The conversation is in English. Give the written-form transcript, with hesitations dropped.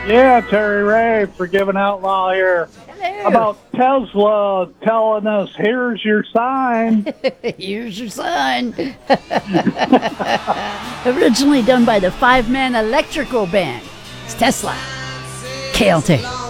Yeah, Terry Ray, Forgiven Outlaw here. Hello. About Tesla telling us, here's your sign. Here's your sign. Originally done by the five-man electrical band. It's Tesla. KLT.